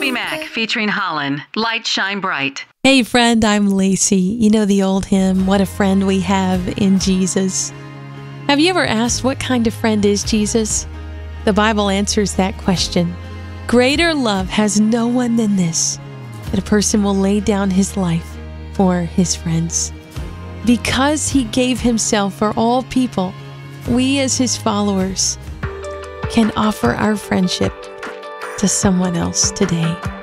TobyMac featuring Holland, Light Shine Bright. Hey friend, I'm Lacey. You know the old hymn, What a Friend We Have in Jesus. Have you ever asked what kind of friend is Jesus? The Bible answers that question. Greater love has no one than this, that a person will lay down his life for his friends. Because he gave himself for all people, we as his followers can offer our friendship to someone else today.